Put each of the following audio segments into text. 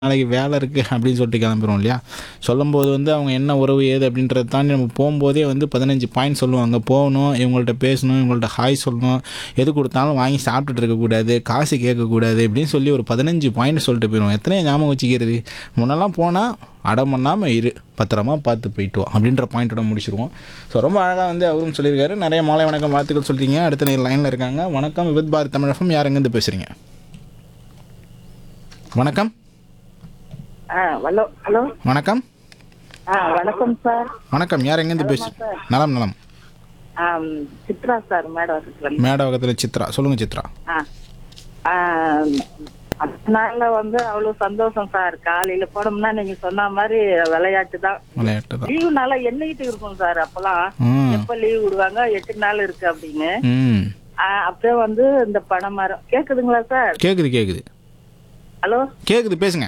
நாளைக்கு வேலை இருக்குது அப்படின்னு சொல்லிட்டு கிளம்பிடுவோம் இல்லையா? சொல்லும்போது அவங்க என்ன உறவு ஏது அப்படின்றத தாண்டி நம்ம போகும்போதே 15 பாயிண்ட் சொல்லுவாங்க. போகணும், இவங்கள்ட்ட பேசணும், இவங்கள்ட்ட ஹாய் சொல்லணும், எது கொடுத்தாலும் வாங்கி சாப்பிட்டுட்டு இருக்கக்கூடாது, காசு கேட்கக்கூடாது இப்படின்னு சொல்லி ஒரு 15 பாயிண்ட் சொல்லிட்டு போயிடுவோம். எத்தனையோ ஞாபகம் வச்சுக்கிறது? முன்னெல்லாம் போனால் அடம் பண்ணாமல் இரு, பத்திரமா பார்த்து போயிட்டு வா அப்படின்ற பாயிண்ட்டோட முடிச்சிருவோம். ஸோ ரொம்ப அழகாக அவரும் சொல்லியிருக்காரு. நிறைய மாலை வணக்கம் வாழ்த்துக்கள் சொல்லிட்டீங்க. அடுத்த லைனில் இருக்காங்க. வணக்கம், வித் பாரத் தமிழ் எஃப்எம். யார் எங்கேருந்து பேசுகிறீங்க? வணக்கம். ஹலோ ஹலோ வணக்கம். வணக்கம் சார். வணக்கம், யார் எங்கேருந்து பேசு? நலம் நலம். Chitra sir, madam. மேடவகத்தில் சித்ரா. சொல்லுங்கள் சித்ரா. அதனால அவ்வளவு சந்தோஷம் சார். காலையில போனோம்னா நீங்க சொன்ன மாதிரி விளையாட்டு தான். லீவு நாளா எண்ணிக்கிட்டு இருக்கும் சார். அப்பெல்லாம் எப்ப லீவு விடுவாங்க, 8 நாள் இருக்கு அப்படின்னு. அப்படியே இந்த பனைமரம் கேக்குதுங்களா சார்? கேக்குது. ஹலோ, கேக்குது, பேசுங்க.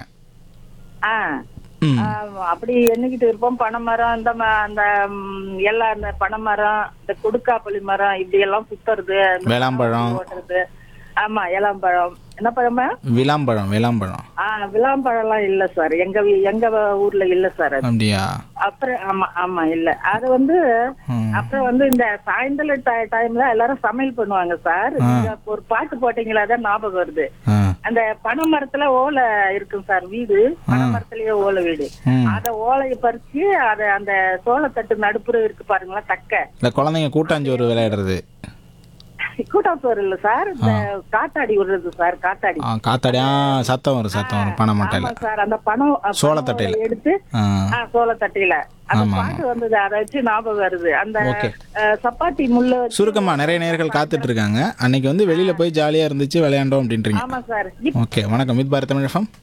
அப்படி எண்ணிக்கிட்டு இருப்போம். பனைமரம், அந்த எல்லா இந்த பனைமரம், இந்த கொடுக்காப்பள்ளி மரம், இப்படி எல்லாம் சுத்துறது, வேளாம்பழம் ஓட்டுறது. ஆமா, ஏலாம்பழம். என்ன பழமா? விளாம்பழம். விளாம்பழம் எல்லாம் இல்ல சார், எங்க ஊர்ல இல்ல சார். அப்படியா? அப்புறம் ஆமா இல்ல. அது அப்புறம் இந்த சாயந்தர டைம்ல எல்லாரும் சமையல் பண்ணுவாங்க சார். ஒரு பாட்டு போட்டீங்களா, அதான் ஞாபகம் வருது. அந்த பனை மரத்துல ஓலை இருக்கும் சார், வீடு பனை மரத்துலயே ஓலை வீடு. அத ஓலையை பறிச்சு அத அந்த சோளத்தட்டு நடுப்புற இருக்கு பாருங்களா, தக்க குழந்தைங்க கூட்டாஞ்சோறு விளையாடுறது. கூட்டாச்சோறு இல்ல சார், இந்த காத்தாடி விடுறது சார். காத்தாடி சத்தம் வரும் பனை மட்டையில சார். அந்த பணம் சோளத்தட்டையில எடுத்து சோளத்தட்டையில அந்த பாட்டு வந்தது, அதை வச்சு ஞாபகம் வருது. அந்த சப்பாத்தி முள்ள சுருக்கமா நிறைய நேயர்கள் காத்துட்டு இருக்காங்க. அன்னைக்கு வெளியில போய் ஜாலியா இருந்துச்சு, விளையாண்டோம் அப்படின்றீங்க. ஆமா சார். ஓகே, வணக்கம். With Bharat Tamil FM.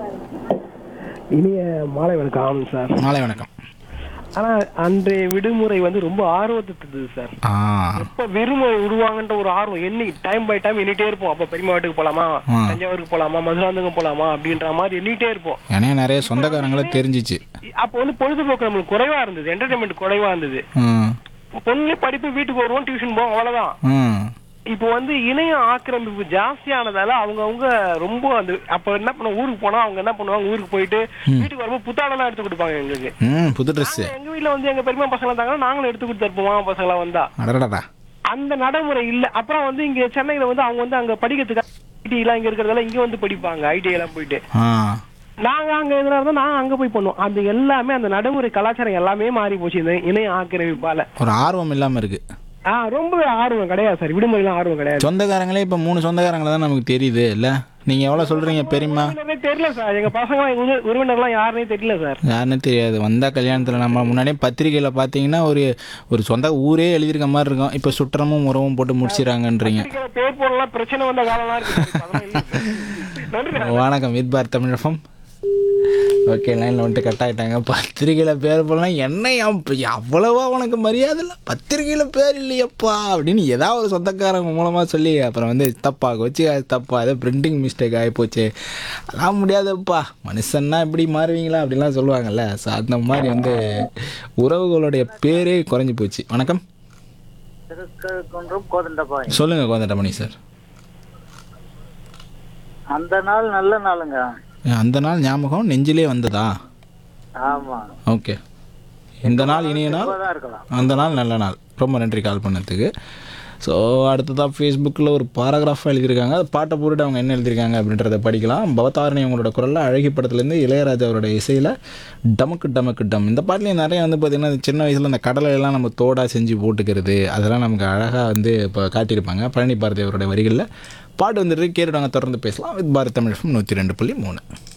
இனிய மாலை வணக்கம் சார். மாலை வணக்கம். ஆனா அன்றைய விடுமுறை ரொம்ப ஆர்வத்தை தந்தது சார். எப்ப விடுமுறை விடுவாங்கன்ற ஒரு ஆர்வம் டைம் பை டைம் எண்ணிட்டே இருப்போம். அப்ப பெரியமா வீட்டுக்கு போலாமா, தஞ்சாவூருக்கு போலாமா, மதுராந்தகம் போலாமா அப்படின்ற மாதிரி எண்ணிட்டே இருப்போம். ஏன்னா நிறைய சொந்தக்காரங்களே தெரிஞ்சிச்சு. அப்ப பொழுதுபோக்கு நம்மளுக்கு குறைவா இருந்தது, என்டர்டைன்மெண்ட் குறைவா இருந்தது. பொண்ணு படிப்பு, வீட்டுக்கு வருவோம், டியூஷன் போவோம், அவ்வளவுதான். இப்போ இணைய ஆக்கிரமிப்பு ஜாஸ்தியானதால அவங்க ரொம்ப அப்ப என்ன பண்ண, ஊருக்கு போனா அவங்க என்ன பண்ணுவாங்க, ஊருக்கு போயிட்டு வீட்டுக்கு வரும்போது புத்தாடெல்லாம் எடுத்து கொடுப்பாங்க எங்களுக்கு. புது ட்ரெஸ் எங்க வீட்டுல எங்க பெரியமா பசங்க இருந்தாங்கன்னா நாங்களும் எடுத்து கொடுத்துருப்போம். மாமா பசங்களா வந்தா அந்த நடைமுறை இல்ல. அப்புறம் இங்க சென்னையில அவங்க அங்க படிக்கிறதுக்கு ஐடி எல்லாம் இங்க இருக்கிறதால இங்க படிப்பாங்க, ஐடி எல்லாம் போயிட்டு. நாங்க அங்க எதுனா இருந்தா நாங்க அங்க போய் பண்ணுவோம். அது எல்லாமே அந்த நடைமுறை கலாச்சாரம் எல்லாமே மாறி போச்சு இந்த இணைய ஆக்கிரமிப்பால. ஒரு ஆர்வம் இல்லாம இருக்கு. ரொம்ப ஆர்வம் கிடையாது சார், விடுமுறைலாம் ஆர்வம் கிடையாது. சொந்தக்காரங்களே இப்ப 3 சொந்தக்காரங்கள தான் நமக்கு தெரியுது இல்ல. நீங்க எவ்வளவு சொல்றீங்க பெரியமா? தெரியல சார், எங்க பசங்க உறவினர்லாம் யாருன்னே தெரியல சார். யாருன்னு தெரியாது. வந்தா கல்யாணத்துல நம்ம முன்னாடியே பத்திரிகையில பாத்தீங்கன்னா ஒரு சொந்த ஊரே எழுதியிருக்க மாதிரி இருக்கும். இப்ப சுற்றமும் உறவும் போட்டு முடிச்சிடறாங்கன்றீங்க. பேர் போடலாம், பிரச்சனை வந்த காலம்லாம் இருக்கு. வணக்கம், with Bharat Tamil FM. Okay, லைனில் கட் ஆகிட்டாங்க. பத்திரிகையில் பேர் போடலாம், என்ன அவ்வளவா உனக்கு மரியாதை இல்லை, பத்திரிகையில் பேர் இல்லையப்பா அப்படின்னு ஏதாவது ஒரு சொந்தக்காரங்க மூலமாக சொல்லி அப்புறம் தப்பாக வச்சு அது தப்பா, அது பிரிண்டிங் மிஸ்டேக் ஆகிப்போச்சு, அதெல்லாம் முடியாதுப்பா, மனுஷன்னா இப்படி மாறுவீங்களா அப்படின்லாம் சொல்லுவாங்கல்ல. ஸோ அந்த மாதிரி உறவுகளுடைய பேரே குறைஞ்சி போச்சு. வணக்கம். சொல்லுங்கள் கோதண்டபாணி சார். அந்த நாள் நல்ல நாளுங்க. அந்த நாள் ஞாபகம் நெஞ்சிலே வந்ததா? ஆமா. ஓகே, இந்த நாள் இனிய நாள், அந்த நாள் நல்ல நாள். ரொம்ப நன்றி கால் பண்ணதுக்கு. ஸோ அடுத்ததாக ஃபேஸ்புக்கில் ஒரு பாராகிராஃபாக எழுதியிருக்காங்க. அது பாட்டை போட்டுட்டு அவங்க என்ன எழுதியிருக்காங்க அப்படின்றத படிக்கலாம். பவதாரணி அவங்களோட குரலில், அழகி படத்துலேருந்து இளையராஜா அவரோட இசையில் டமக்கு டமக்கு டம். இந்த பாட்டிலையும் நிறைய பார்த்திங்கன்னா சின்ன வயசில் அந்த கடலையெல்லாம் நம்ம தோடாக செஞ்சு போட்டுக்கிறது, அதெல்லாம் நமக்கு அழகாக இப்போ காட்டியிருப்பாங்க. பழனி பாரதி அவரோட வரிகளில் பாட்டு கேட்டுட்டாங்க. தொடர்ந்து பேசலாம். With Bharat Tamil FM 102.3.